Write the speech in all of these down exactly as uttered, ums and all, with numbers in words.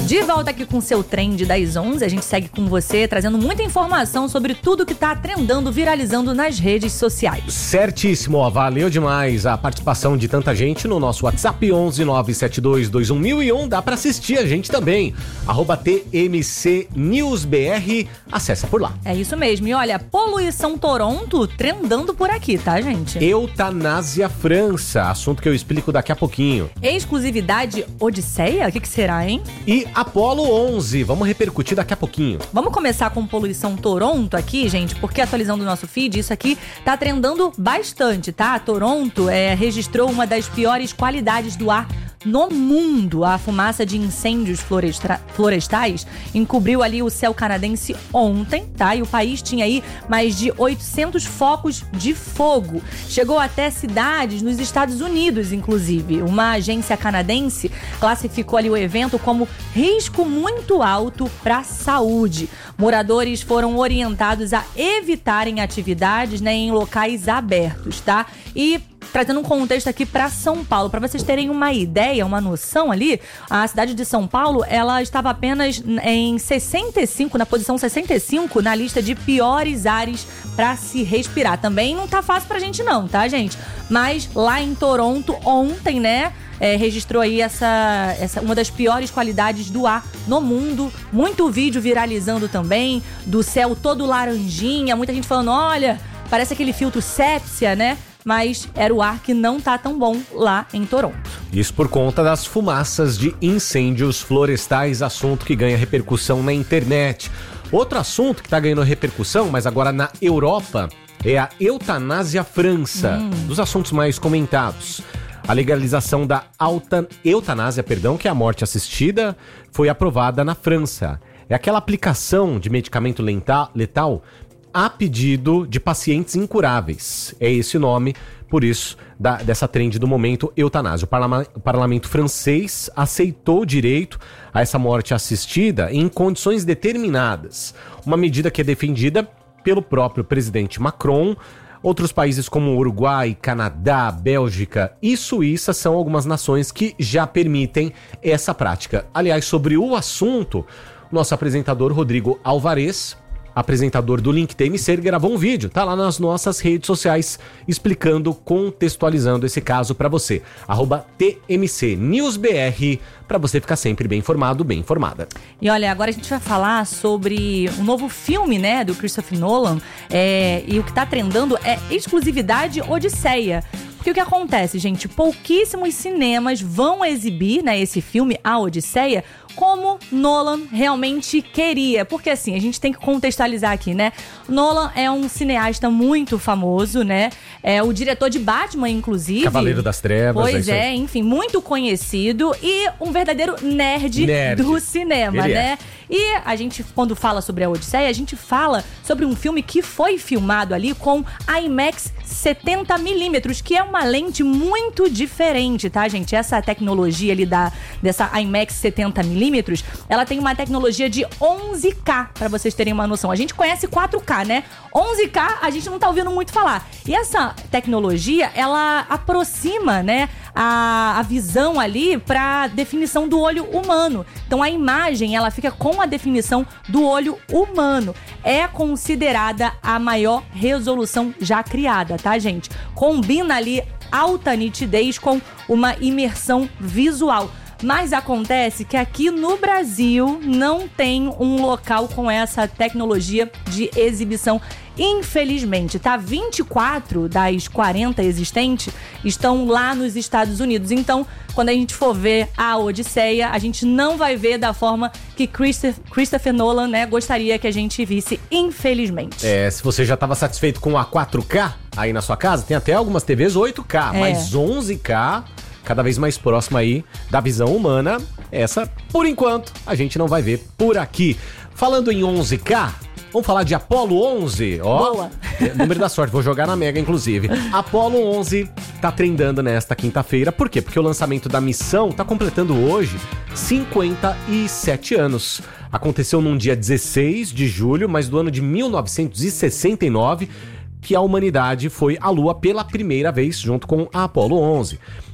De volta aqui com o seu Trend das onze, a gente segue com você, trazendo muita informação sobre tudo que tá trendando, viralizando nas redes sociais. Certíssimo, ó, valeu demais a participação de tanta gente no nosso WhatsApp onze nove sete dois dois um mil e um, dá pra assistir a gente também, arroba T M C News B R, acessa por lá. É isso mesmo, e olha, poluição Toronto trendando por aqui, tá, gente? Eutanásia França, assunto que eu explico daqui a pouquinho. Exclusividade Odisseia? O que que será, hein? E Apollo onze, vamos repercutir daqui a pouquinho. Vamos começar com poluição Toronto aqui, gente, porque atualizando o nosso feed, isso aqui tá trendando bastante, tá? Toronto é, registrou uma das piores qualidades do ar no mundo. A fumaça de incêndios florestra- florestais encobriu ali o céu canadense ontem, tá? E o país tinha aí mais de oitocentos focos de fogo. Chegou até cidades nos Estados Unidos, inclusive. Uma agência canadense classificou ali o evento como risco muito alto para a saúde. Moradores foram orientados a evitarem atividades, né, em locais abertos, tá? E trazendo um contexto aqui para São Paulo, para vocês terem uma ideia, uma noção ali, a cidade de São Paulo, ela estava apenas em sessenta e cinco, na posição sessenta e cinco, na lista de piores áreas para se respirar. Também não tá fácil pra gente não, tá, gente? Mas lá em Toronto, ontem, né, É, registrou aí essa, essa, uma das piores qualidades do ar no mundo. Muito vídeo viralizando também, do céu todo laranjinha, muita gente falando, olha, parece aquele filtro sépia, né? Mas era o ar que não tá tão bom lá em Toronto. Isso por conta das fumaças de incêndios florestais, assunto que ganha repercussão na internet. Outro assunto que tá ganhando repercussão, mas agora na Europa, é a Eutanásia França, hum. dos assuntos mais comentados. A legalização da alta, eutanásia, perdão, que é a morte assistida, foi aprovada na França. É aquela aplicação de medicamento lenta, letal a pedido de pacientes incuráveis. É esse o nome, por isso, da, dessa trend do momento, eutanásia. O, parla- o parlamento francês aceitou o direito a essa morte assistida em condições determinadas. Uma medida que é defendida pelo próprio presidente Macron. Outros países como Uruguai, Canadá, Bélgica e Suíça são algumas nações que já permitem essa prática. Aliás, sobre o assunto, nosso apresentador Rodrigo Alvarez, apresentador do Link T M C, gravou um vídeo, tá lá nas nossas redes sociais, explicando, contextualizando esse caso pra você. Arroba T M C News B R, pra você ficar sempre bem informado, bem informada. E olha, agora a gente vai falar sobre um novo filme, né, do Christopher Nolan, é, e o que tá trendando é exclusividade Odisseia. Porque o que acontece, gente? Pouquíssimos cinemas vão exibir, né, esse filme, A Odisseia, como Nolan realmente queria. Porque assim, a gente tem que contextualizar aqui, né? Nolan é um cineasta muito famoso, né? É o diretor de Batman, inclusive. Cavaleiro das Trevas. Pois é, é, enfim, muito conhecido e um verdadeiro nerd, nerd. do cinema, Ele né? É. E a gente, quando fala sobre a Odisseia, a gente fala sobre um filme que foi filmado ali com IMAX setenta milímetros, que é uma lente muito diferente, tá, gente? Essa tecnologia ali da, dessa IMAX setenta milímetros, ela tem uma tecnologia de onze K, pra vocês terem uma noção. A gente conhece quatro K, né? onze K a gente não tá ouvindo muito falar. E essa tecnologia, ela aproxima, né, a, a visão ali pra definição do olho humano. Então a imagem, ela fica com a definição do olho humano. É considerada a maior resolução já criada, tá, gente? Combina ali alta nitidez com uma imersão visual. Mas acontece que aqui no Brasil não tem um local com essa tecnologia de exibição, infelizmente, tá? vinte e quatro das quarenta existentes estão lá nos Estados Unidos. Então, quando a gente for ver a Odisseia, a gente não vai ver da forma que Christopher Nolan, né, gostaria que a gente visse, infelizmente. É, se você já estava satisfeito com a quatro K aí na sua casa, tem até algumas T Vs oito K, é. Mas onze K... cada vez mais próxima aí da visão humana. Essa, por enquanto, a gente não vai ver por aqui. Falando em onze K, vamos falar de Apollo onze. Ó, boa. Número da sorte, vou jogar na Mega, inclusive. Apollo onze tá trendando nesta quinta-feira. Por quê? Porque o lançamento da missão tá completando hoje cinquenta e sete anos. Aconteceu num dia dezesseis de julho, mas do ano de mil novecentos e sessenta e nove, que a humanidade foi à Lua pela primeira vez, junto com a Apollo onze.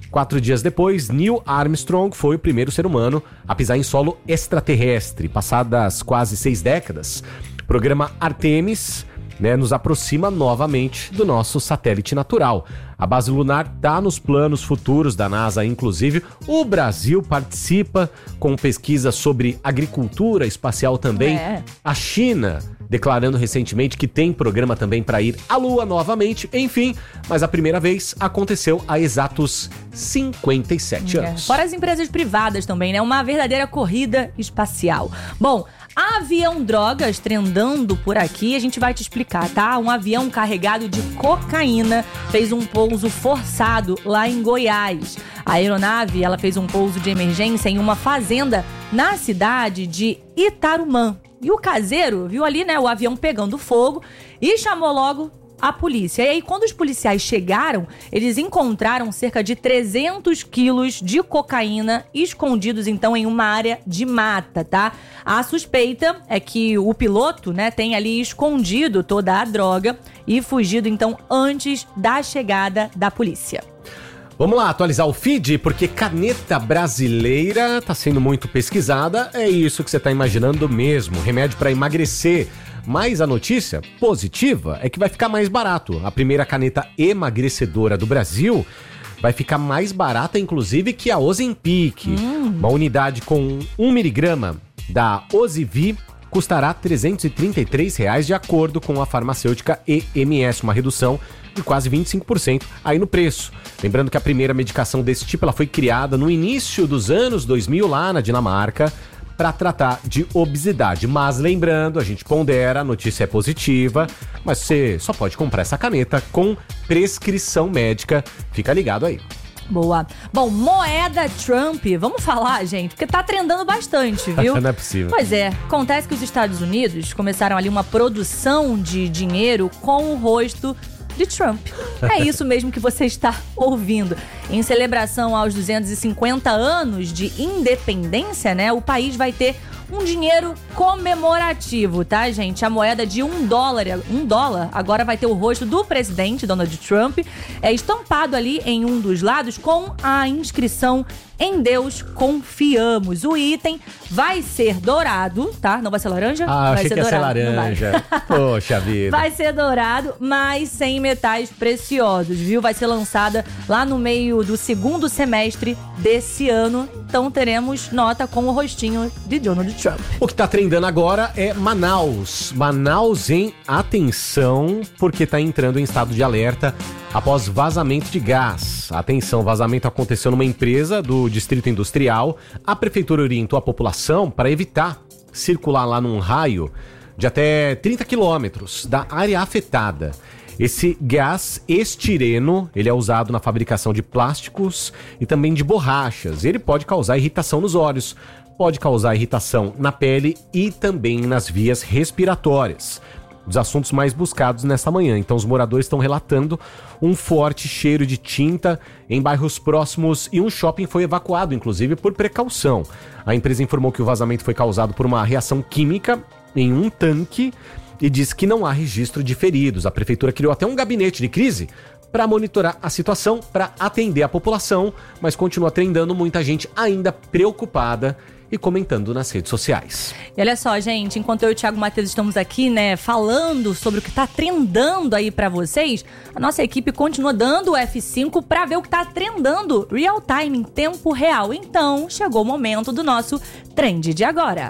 Quatro dias depois, Neil Armstrong foi o primeiro ser humano a pisar em solo extraterrestre. Passadas quase seis décadas, o programa Artemis, né, nos aproxima novamente do nosso satélite natural. A base lunar está nos planos futuros da NASA, inclusive. O Brasil participa com pesquisas sobre agricultura espacial também. É. A China declarando recentemente que tem programa também para ir à Lua novamente. Enfim, mas a primeira vez aconteceu há exatos cinquenta e sete É. anos. Fora as empresas privadas também, né? Uma verdadeira corrida espacial. Bom, avião drogas trendando por aqui, a gente vai te explicar, tá? Um avião carregado de cocaína fez um pouso forçado lá em Goiás. A aeronave, ela fez um pouso de emergência em uma fazenda na cidade de Itarumã. E o caseiro viu ali, né, o avião pegando fogo e chamou logo a polícia. E aí, quando os policiais chegaram, eles encontraram cerca de trezentos quilos de cocaína escondidos, então, em uma área de mata, tá? A suspeita é que o piloto, né, tem ali escondido toda a droga e fugido, então, antes da chegada da polícia. Vamos lá, atualizar o feed, porque caneta brasileira tá sendo muito pesquisada. É isso que você tá imaginando mesmo, remédio para emagrecer. Mas a notícia positiva é que vai ficar mais barato. A primeira caneta emagrecedora do Brasil vai ficar mais barata, inclusive, que a Ozempic. Hum. Uma unidade com um miligrama da Ozivy custará trezentos e trinta e três reais, de acordo com a farmacêutica E M S, uma redução de quase vinte e cinco por cento aí no preço. Lembrando que a primeira medicação desse tipo ela foi criada no início dos anos dois mil lá na Dinamarca para tratar de obesidade. Mas lembrando, a gente pondera, a notícia é positiva, mas você só pode comprar essa caneta com prescrição médica. Fica ligado aí. Boa. Bom, moeda Trump, vamos falar, gente, porque tá trendando bastante, viu? Não é possível. Pois é, acontece que os Estados Unidos começaram ali uma produção de dinheiro com o rosto de Trump. É isso mesmo que você está ouvindo. Em celebração aos duzentos e cinquenta anos de independência, né, o país vai ter um dinheiro comemorativo, tá, gente? A moeda de um dólar, um dólar agora vai ter o rosto do presidente Donald Trump, é estampado ali em um dos lados com a inscrição "Em Deus confiamos". O item vai ser dourado, tá? Não vai ser laranja? Ah, vai achei ser que ia ser dourado. laranja. Poxa vida. Vai ser dourado, mas sem metais preciosos, viu? Vai ser lançada lá no meio do segundo semestre desse ano. Então teremos nota com o rostinho de Donald Trump. O que tá trendando agora é Manaus. Manaus em atenção, porque tá entrando em estado de alerta após vazamento de gás. Atenção, vazamento aconteceu numa empresa do Distrito Industrial. A prefeitura orientou a população para evitar circular lá num raio de até trinta quilômetros da área afetada. Esse gás estireno, ele é usado na fabricação de plásticos e também de borrachas. Ele pode causar irritação nos olhos, pode causar irritação na pele e também nas vias respiratórias. Dos assuntos mais buscados nesta manhã. Então os moradores estão relatando um forte cheiro de tinta em bairros próximos e um shopping foi evacuado, inclusive por precaução. A empresa informou que o vazamento foi causado por uma reação química em um tanque e diz que não há registro de feridos. A prefeitura criou até um gabinete de crise para monitorar a situação, para atender a população, mas continua trendando, muita gente ainda preocupada e comentando nas redes sociais. E olha só, gente, enquanto eu e o Thiago Matheus estamos aqui, né, falando sobre o que tá trendando aí pra vocês, a nossa equipe continua dando o F cinco pra ver o que tá trendando real time, em tempo real. Então, chegou o momento do nosso Trend de Agora.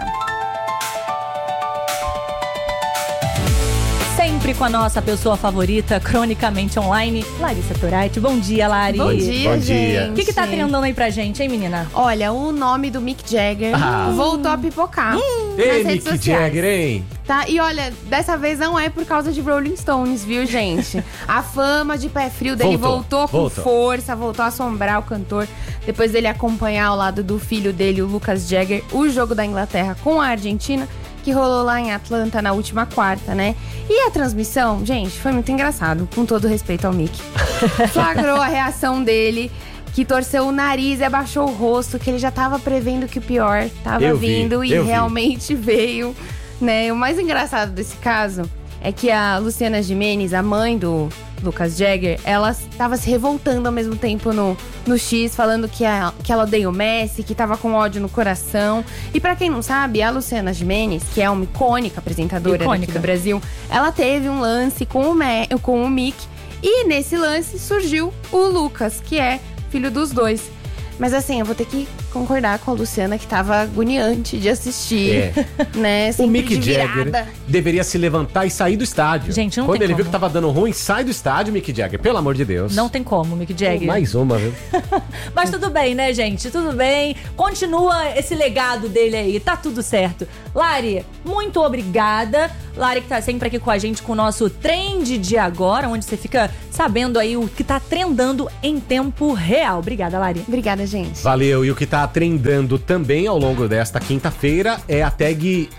Sempre com a nossa pessoa favorita, cronicamente online, Larissa Toratti. Bom dia, Lari. Bom dia, Bom dia. gente. O que que tá trendando aí pra gente, hein, menina? Olha, o nome do Mick Jagger Ah. voltou a pipocar Hum. nas Ei, redes Mick sociais. Jagger, hein? Tá? E olha, dessa vez não é por causa de Rolling Stones, viu, gente? A fama de pé frio dele Voltou, voltou, com voltou. força, voltou a assombrar o cantor. Depois dele acompanhar ao lado do filho dele, o Lucas Jagger, o jogo da Inglaterra com a Argentina, que rolou lá em Atlanta na última quarta, né? E a transmissão, gente, foi muito engraçado, com todo respeito ao Mick. Flagrou a reação dele, que torceu o nariz e abaixou o rosto, que ele já tava prevendo que o pior tava Eu vi, vindo e eu vi. realmente veio, né? O mais engraçado desse caso é que a Luciana Gimenez, a mãe do Lucas Jagger, ela estava se revoltando ao mesmo tempo no, no X, falando que, a, que ela odeia o Messi, que tava com ódio no coração. E pra quem não sabe, a Luciana Gimenez, que é uma icônica apresentadora icônica. aqui do Brasil, ela teve um lance com o, Me, com o Mick, e nesse lance surgiu o Lucas, que é filho dos dois. Mas assim, eu vou ter que concordar com a Luciana, que tava agoniante de assistir, É. né? O Sempre Mick de Jagger virada. deveria se levantar e sair do estádio. Gente, não Quando tem ele como. viu que tava dando ruim, sai do estádio, Mick Jagger. Pelo amor de Deus. Não tem como, Mick Jagger. Mais uma, viu? Mas tudo bem, né, gente? Tudo bem. Continua esse legado dele aí. Tá tudo certo. Lari, muito obrigada. Lari que tá sempre aqui com a gente com o nosso Trend de Agora, onde você fica sabendo aí o que tá trendando em tempo real. Obrigada, Lari. Obrigada, gente. Valeu. E o que tá trendando também ao longo desta quinta-feira é a tag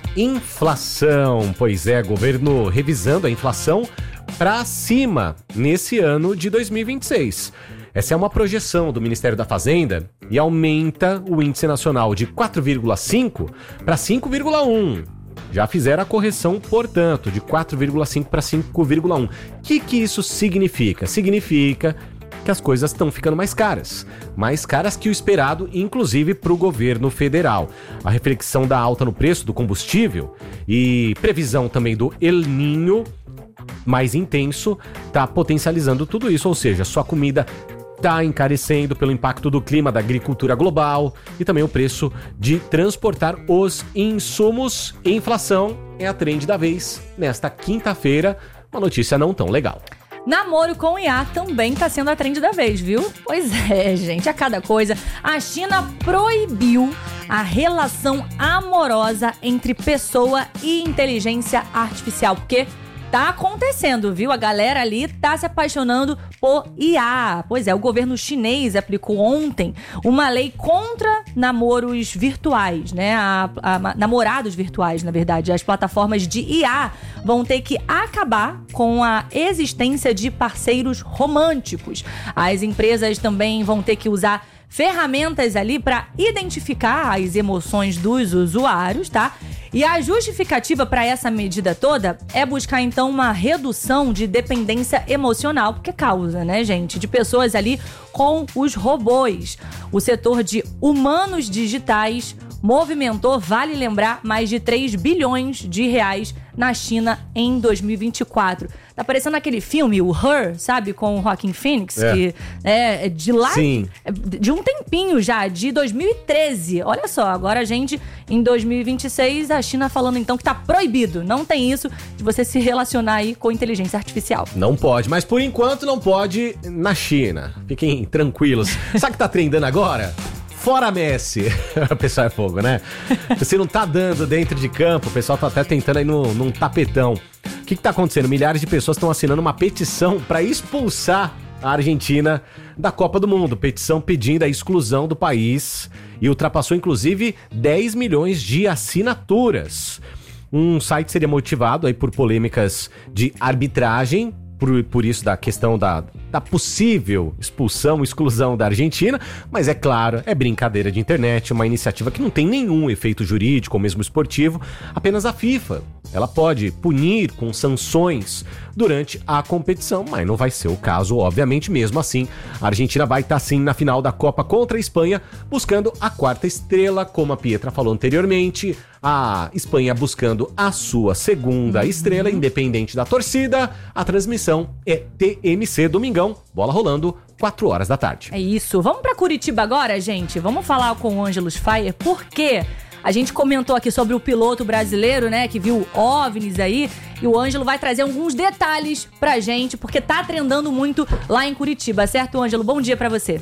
inflação. Pois é, governo revisando a inflação pra cima nesse ano de dois mil e vinte e seis. Essa é uma projeção do Ministério da Fazenda e aumenta o índice nacional de quatro vírgula cinco para cinco vírgula um. Já fizeram a correção, portanto, de quatro vírgula cinco para cinco vírgula um. O que, que isso significa? Significa que as coisas estão ficando mais caras. Mais caras que o esperado, inclusive para o governo federal. A reflexão da alta no preço do combustível e previsão também do El Niño mais intenso está potencializando tudo isso. Ou seja, sua comida está encarecendo pelo impacto do clima da agricultura global e também o preço de transportar os insumos. Inflação é a trend da vez nesta quinta-feira. Uma notícia não tão legal. Namoro com I A também tá sendo a trend da vez, viu? Pois é, gente, a cada coisa. A China proibiu a relação amorosa entre pessoa e inteligência artificial, porque tá acontecendo, viu? A galera ali tá se apaixonando por I A. Pois é, o governo chinês aplicou ontem uma lei contra namoros virtuais, né? A, a, namorados virtuais, na verdade. As plataformas de I A vão ter que acabar com a existência de parceiros românticos. As empresas também vão ter que usar ferramentas ali para identificar as emoções dos usuários, tá? E a justificativa para essa medida toda é buscar, então, uma redução de dependência emocional, porque causa, né, gente, de pessoas ali com os robôs. O setor de humanos digitais movimentou, vale lembrar, mais de três bilhões de reais na China em dois mil e vinte e quatro. Tá parecendo aquele filme, o Her, sabe? Com o Joaquin Phoenix, É. que é de lá, Sim. de um tempinho já, de dois mil e treze. Olha só, agora a gente, em dois mil e vinte e seis, a China falando então que tá proibido. Não tem isso de você se relacionar aí com inteligência artificial. Não pode, mas por enquanto não pode na China. Fiquem tranquilos. Sabe o que tá trendando agora? Fora Messi. O pessoal é fogo, né? Se não tá dando dentro de campo, o pessoal tá até tentando aí no, num tapetão. O que que tá acontecendo? Milhares de pessoas estão assinando uma petição para expulsar a Argentina da Copa do Mundo. Petição pedindo a exclusão do país e ultrapassou inclusive dez milhões de assinaturas. Um site seria motivado aí por polêmicas de arbitragem, por, por isso da questão da, da possível expulsão, exclusão da Argentina, mas é claro, é brincadeira de internet, uma iniciativa que não tem nenhum efeito jurídico ou mesmo esportivo, apenas a FIFA. Ela pode punir com sanções durante a competição, mas não vai ser o caso, obviamente. Mesmo assim, a Argentina vai estar sim na final da Copa contra a Espanha, buscando a quarta estrela, como a Pietra falou anteriormente. A Espanha buscando a sua segunda estrela, independente da torcida. A transmissão é T M C Domingão, bola rolando, quatro horas da tarde. É isso. Vamos pra Curitiba agora, gente? Vamos falar com o Ângelus Fayer, porque a gente comentou aqui sobre o piloto brasileiro, né, que viu OVNIs aí, e o Ângelo vai trazer alguns detalhes pra gente, porque tá trendando muito lá em Curitiba, certo, Ângelo? Bom dia pra você.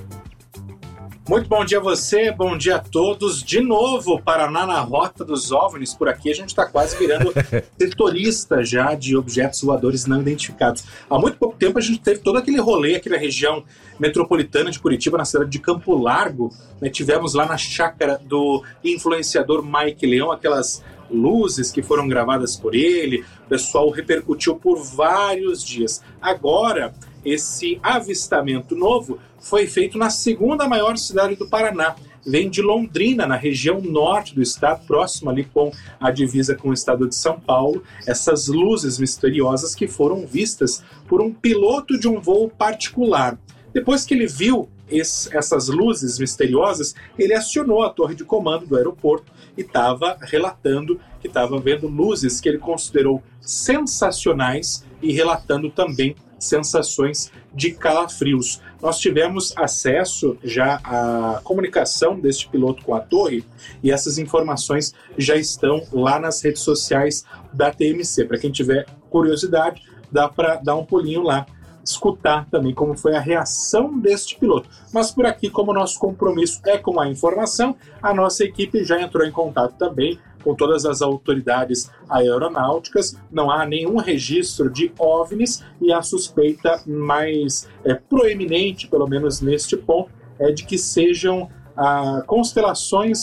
Muito bom dia a você, bom dia a todos. De novo, Paraná na rota dos OVNIs. Por aqui a gente está quase virando setorista já de objetos voadores não identificados. Há muito pouco tempo a gente teve todo aquele rolê aqui na região metropolitana de Curitiba, na cidade de Campo Largo. Né? Tivemos lá na chácara do influenciador Mike Leão aquelas luzes que foram gravadas por ele. O pessoal repercutiu por vários dias. Agora, esse avistamento novo foi feito na segunda maior cidade do Paraná, vem de Londrina, na região norte do estado, próximo ali com a divisa com o estado de São Paulo. Essas luzes misteriosas que foram vistas por um piloto de um voo particular. Depois que ele viu esse, essas luzes misteriosas, ele acionou a torre de comando do aeroporto e estava relatando que estava vendo luzes que ele considerou sensacionais e relatando também sensações de calafrios. Nós tivemos acesso já à comunicação deste piloto com a torre e essas informações já estão lá nas redes sociais da T M C. Para quem tiver curiosidade, dá para dar um pulinho lá, escutar também como foi a reação deste piloto. Mas por aqui, como nosso compromisso é com a informação, a nossa equipe já entrou em contato também com todas as autoridades aeronáuticas. Não há nenhum registro de OVNIs e a suspeita mais é, proeminente, pelo menos neste ponto, é de que sejam ah, constelações